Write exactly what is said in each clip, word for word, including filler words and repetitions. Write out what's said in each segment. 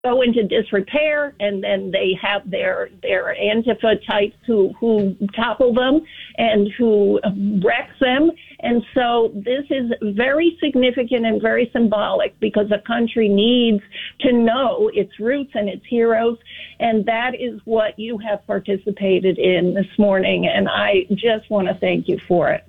go into disrepair, and then they have their their Antifa types who who topple them and who wreck them. And so this is very significant and very symbolic, because a country needs to know its roots and its heroes, and that is what you have participated in this morning, and I just want to thank you for it.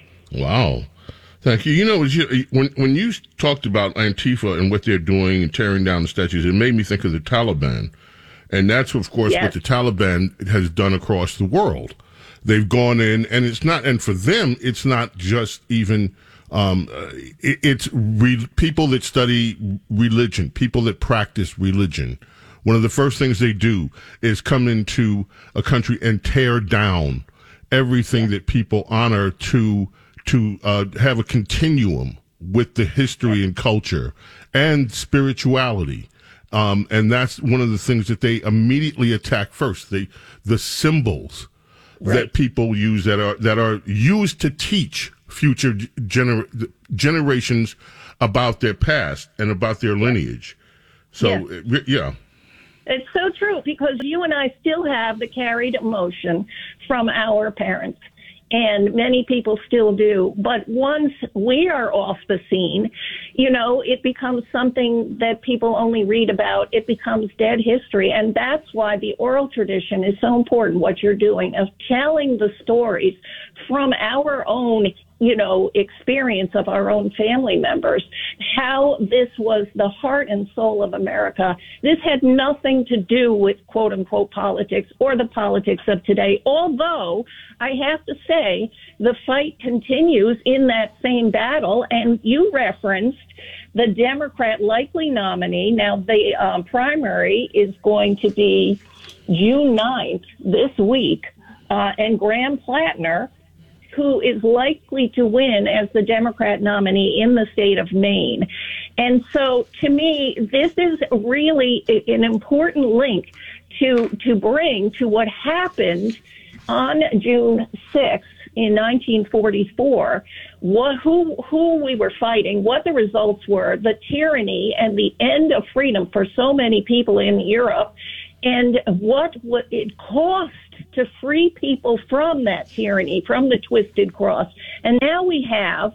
Wow. Thank you. You know, when when you talked about Antifa and what they're doing and tearing down the statues, it made me think of the Taliban. And that's, of course, yes. what the Taliban has done across the world. They've gone in, and it's not, and for them, it's not just even, um, it, it's re, people that study religion, people that practice religion. One of the first things they do is come into a country and tear down everything that people honor to to uh, have a continuum with the history and culture and spirituality. Um, and that's one of the things that they immediately attack first. They, the symbols right. that people use that are, that are used to teach future gener- generations about their past and about their lineage. So, yes. yeah. It's so true, because you and I still have the carried emotion from our parents. And many people still do. But once we are off the scene, you know, it becomes something that people only read about. It becomes dead history. And that's why the oral tradition is so important, what you're doing, of telling the stories from our own, you know, experience of our own family members, how this was the heart and soul of America. This had nothing to do with quote unquote politics or the politics of today. Although I have to say the fight continues in that same battle. And you referenced the Democrat likely nominee. Now the um, primary is going to be June ninth this week. Uh, and Graham Plattner, who is likely to win as the Democrat nominee in the state of Maine. And so, to me, this is really an important link to to bring to what happened on June sixth in nineteen forty-four, what, who, who we were fighting, what the results were, the tyranny and the end of freedom for so many people in Europe, and what, what it cost to free people from that tyranny, from the twisted cross. And now we have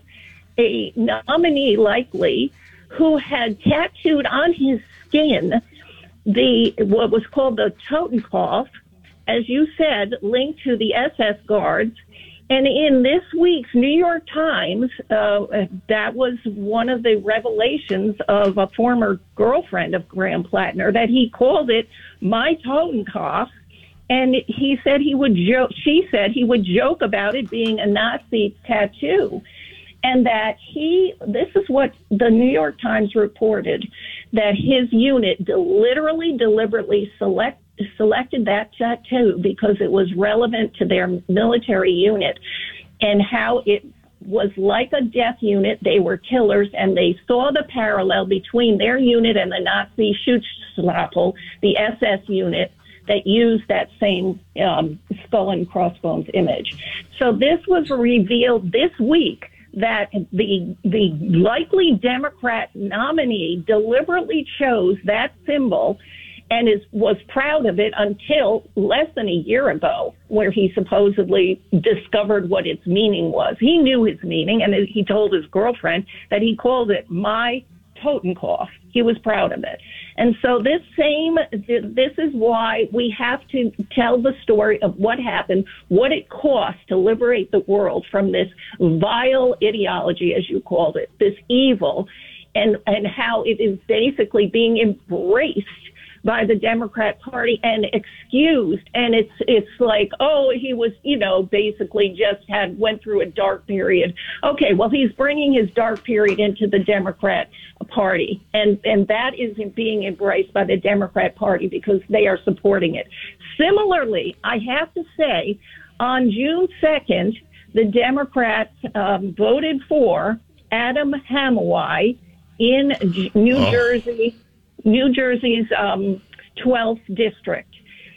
a nominee likely who had tattooed on his skin the what was called the Totenkopf, as you said, linked to the S S guards. And in this week's New York Times, uh, that was one of the revelations of a former girlfriend of Graham Plattner, that he called it my Totenkopf. And he said he would joke, she said he would joke about it being a Nazi tattoo. And that he, this is what the New York Times reported, that his unit literally, deliberately select, selected that tattoo because it was relevant to their military unit, and how it was like a death unit. They were killers, and they saw the parallel between their unit and the Nazi Schutzstaffel, the S S unit, that used that same um, skull and crossbones image. So this was revealed this week, that the the likely Democrat nominee deliberately chose that symbol and is was proud of it until less than a year ago, where he supposedly discovered what its meaning was. He knew his meaning, and he told his girlfriend that he called it my Totenkopf. He was proud of it. And so this same, this is why we have to tell the story of what happened, what it cost to liberate the world from this vile ideology, as you called it, this evil, and, and how it is basically being embraced by the Democrat Party and excused. And it's it's like, oh, he was, you know, basically just had went through a dark period. Okay, well, he's bringing his dark period into the Democrat Party. And, and that is being embraced by the Democrat Party because they are supporting it. Similarly, I have to say, on June second, the Democrats um, voted for Adam Hamawai in New oh. Jersey, New Jersey's um, twelfth district.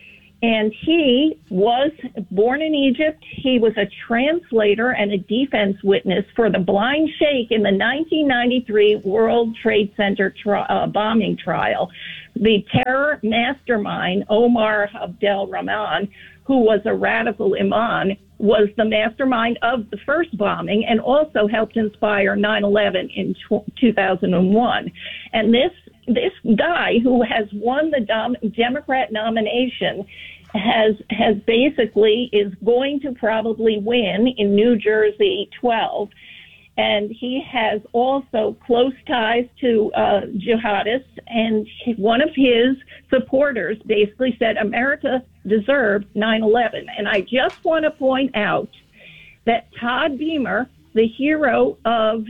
And he was born in Egypt. He was a translator and a defense witness for the blind sheikh in the nineteen ninety-three World Trade Center tri- uh, bombing trial. The terror mastermind, Omar Abdel Rahman, who was a radical imam, was the mastermind of the first bombing and also helped inspire nine eleven in two thousand one. And this this guy who has won the dom- Democrat nomination has has basically is going to probably win in New Jersey twelve. And he has also close ties to uh, jihadists. And one of his supporters basically said America deserved nine eleven. And I just want to point out that Todd Beamer, the hero of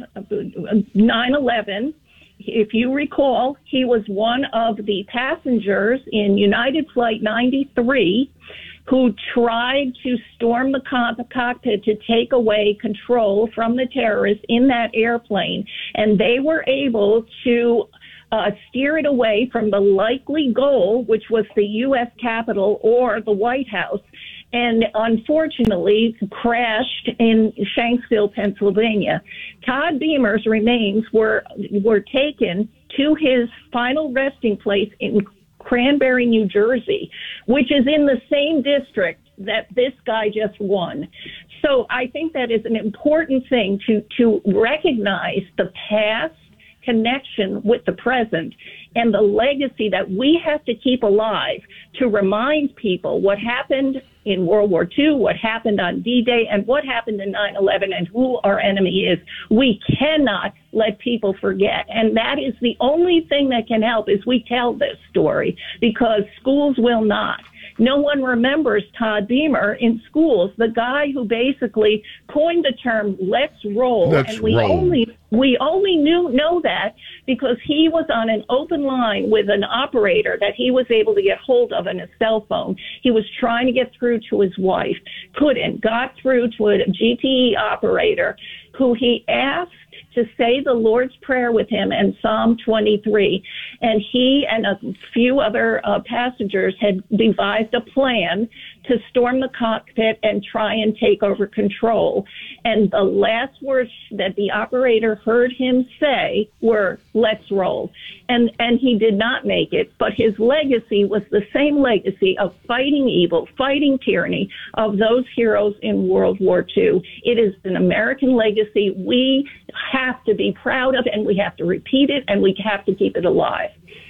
nine eleven, if you recall, he was one of the passengers in United Flight ninety-three who tried to storm the cockpit to take away control from the terrorists in that airplane. And they were able to uh, steer it away from the likely goal, which was the U S Capitol or the White House, and unfortunately crashed in Shanksville, Pennsylvania. Todd Beamer's remains were were taken to his final resting place in Cranberry, New Jersey, which is in the same district that this guy just won. So I think that is an important thing to, to recognize the past connection with the present and the legacy that we have to keep alive to remind people what happened in World War Two, what happened on D-Day, and what happened in nine eleven, and who our enemy is. We cannot let people forget. And that is the only thing that can help is we tell this story, because schools will not. No one remembers Todd Beamer in schools, the guy who basically coined the term "let's roll," let's and we roll. only we only knew know that because he was on an open line with an operator that he was able to get hold of on his cell phone. He was trying to get through to his wife, couldn't, got through to a G T E operator who he asked to say the Lord's Prayer with him and Psalm twenty-three. And he and a few other uh, passengers had devised a plan to storm the cockpit and try and take over control. And the last words that the operator heard him say were, "Let's roll." And and he did not make it, but his legacy was the same legacy of fighting evil, fighting tyranny of those heroes in World War Two. It is an American legacy we have to be proud of, and we have to repeat it, and we have to keep it alive.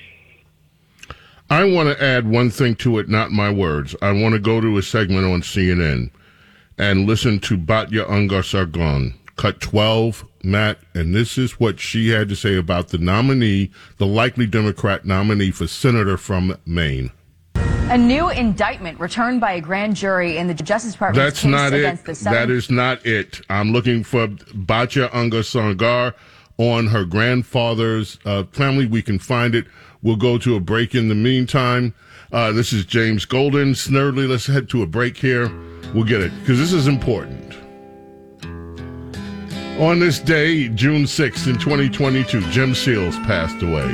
I want to add one thing to it, not my words. I want to go to a segment on C N N and listen to Batya Ungar-Sargon, cut twelve, Matt, and this is what she had to say about the nominee, the likely Democrat nominee for senator from Maine. A new indictment returned by a grand jury in the Justice Department's That's case not against it. the seven... That is not it. I'm looking for Batya Ungar-Sargon on her grandfather's uh, family. We can find it. We'll go to a break in the meantime. Uh, this is James Golden. Snerdley, let's head to a break here. We'll get it, because this is important. On this day, June sixth in twenty twenty-two, Jim Seals passed away.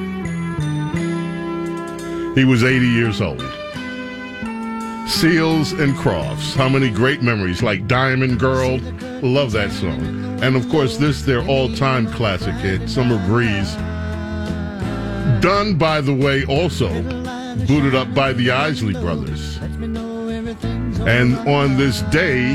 He was eighty years old. Seals and Crofts, how many great memories, like Diamond Girl, love that song. And of course, this, their all-time classic hit, Summer Breeze. Done, by the way, also booted up by the Isley Brothers. And on this day,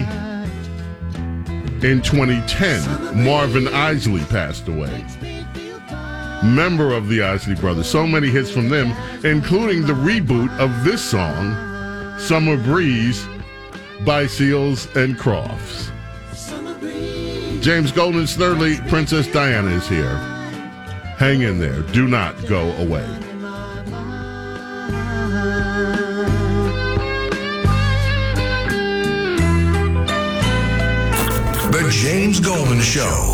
in twenty ten, Marvin Isley passed away. Member of the Isley Brothers. So many hits from them, including the reboot of this song, Summer Breeze, by Seals and Crofts. James Golden, Snerdley, Princess Diana is here. Hang in there. Do not go away. The James Golden Show.